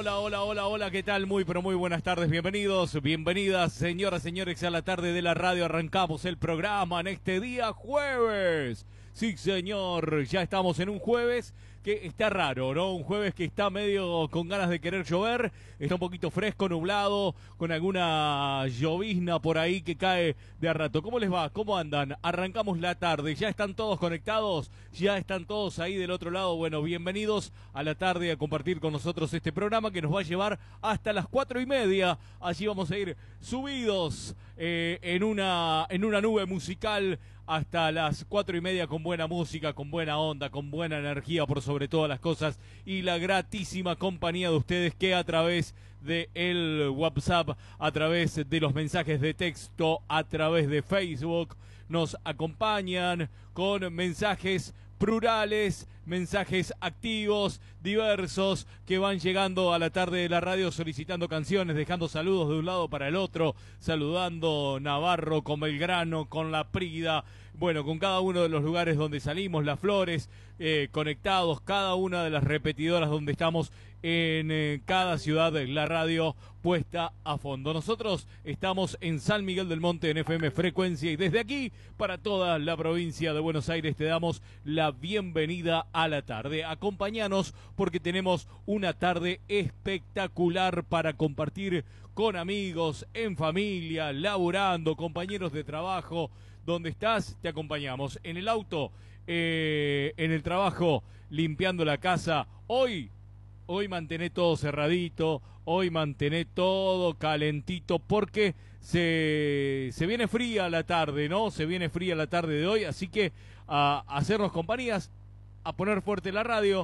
hola, ¿qué tal? Muy, pero muy buenas tardes, bienvenidos, bienvenidas, señoras, señores, a la tarde de la radio. Arrancamos el programa en este día jueves. Sí, señor, ya estamos en un jueves que está raro, ¿no? Un jueves que está medio con ganas de querer llover, está un poquito fresco, nublado, con alguna llovizna por ahí que cae de a rato. ¿Cómo les va? ¿Cómo andan? Arrancamos la tarde, ¿ya están todos conectados? ¿Ya están todos ahí del otro lado? Bueno, bienvenidos a la tarde a compartir con nosotros este programa que nos va a llevar hasta las 4:30. Allí vamos a ir subidos en una nube musical hasta las 4:30 con buena música, con buena onda, con buena energía por sobre todas las cosas y la gratísima compañía de ustedes que a través de el WhatsApp, a través de los mensajes de texto, a través de Facebook nos acompañan con mensajes plurales, mensajes activos, diversos, que van llegando a la tarde de la radio solicitando canciones, dejando saludos de un lado para el otro, saludando Navarro con Belgrano, con La Prida, bueno, con cada uno de los lugares donde salimos, Las Flores, conectados, cada una de las repetidoras donde estamos en cada ciudad, la radio puesta a fondo. Nosotros estamos en San Miguel del Monte en FM Frecuencia y desde aquí para toda la provincia de Buenos Aires te damos la bienvenida a la tarde. Acompáñanos porque tenemos una tarde espectacular para compartir con amigos, en familia, laburando, compañeros de trabajo. Donde estás, te acompañamos. En el auto, en el trabajo, limpiando la casa. Hoy mantené todo cerradito, hoy mantené todo calentito porque se viene fría la tarde, ¿no? Se viene fría la tarde de hoy, así que a hacernos compañías, a poner fuerte la radio,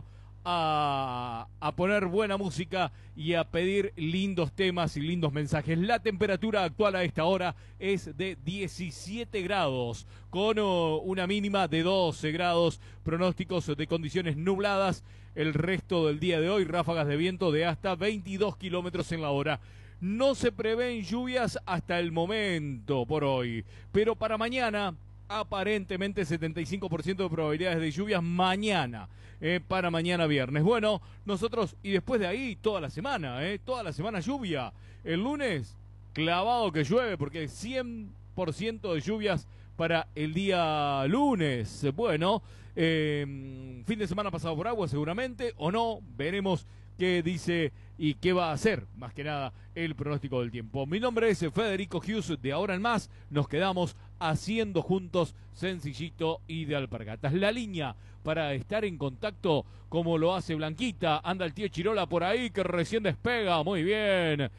a poner buena música y a pedir lindos temas y lindos mensajes. La temperatura actual a esta hora es de 17 grados, con una mínima de 12 grados, pronósticos de condiciones nubladas el resto del día de hoy, ráfagas de viento de hasta 22 kilómetros en la hora. No se prevén lluvias hasta el momento por hoy, pero para mañana aparentemente 75% de probabilidades de lluvias mañana, para mañana viernes. Bueno, nosotros, y después de ahí, toda la semana lluvia. El lunes, clavado que llueve, porque 100% de lluvias para el día lunes. Bueno, fin de semana pasado por agua seguramente, o no, veremos qué dice y qué va a hacer, más que nada, el pronóstico del tiempo. Mi nombre es Federico Hughes, de ahora en más nos quedamos haciendo juntos sencillito y de alpargatas. La línea para estar en contacto como lo hace Blanquita, anda el tío Chirola por ahí que recién despega, muy bien.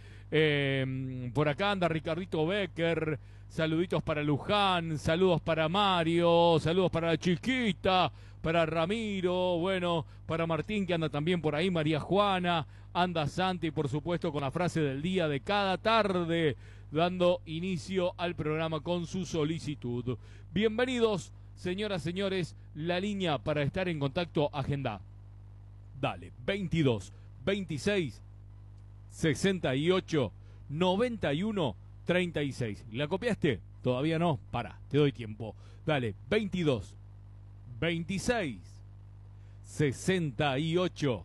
Por acá anda Ricardito Becker, saluditos para Luján, saludos para Mario, saludos para la Chiquita, para Ramiro, bueno, para Martín que anda también por ahí, María Juana, anda Santi, por supuesto, con la frase del día de cada tarde, dando inicio al programa con su solicitud. Bienvenidos, señoras, señores, la línea para estar en contacto, agenda. Dale, 22, 26, 68, 91, 36. ¿La copiaste? Todavía no. Pará, te doy tiempo. Dale, 22, 26, 68,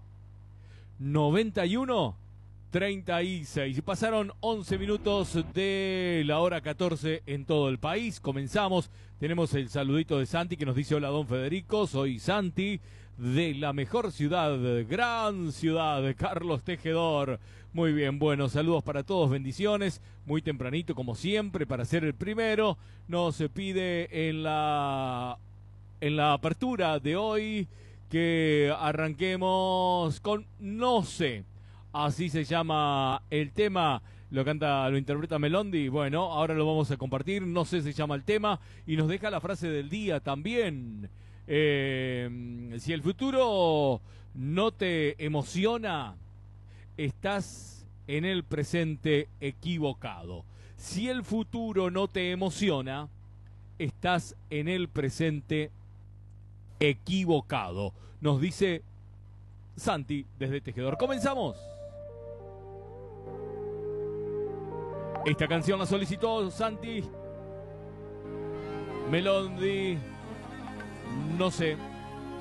91, 36. Pasaron 11 minutos de la hora 14 en todo el país. Comenzamos. Tenemos el saludito de Santi que nos dice: hola, don Federico, soy Santi de la mejor ciudad, gran ciudad, Carlos Tejedor. Muy bien, bueno, saludos para todos, bendiciones. Muy tempranito, como siempre, para ser el primero. Nos pide en la apertura de hoy que arranquemos con No sé. Así se llama el tema, lo interpreta Melondi. Bueno, ahora lo vamos a compartir. No sé, se llama el tema y nos deja la frase del día también. Si el futuro no te emociona, estás en el presente equivocado. Si el futuro no te emociona, estás en el presente equivocado. Nos dice Santi desde Tejedor. Comenzamos. Esta canción la solicitó Santi Melondi. No sé.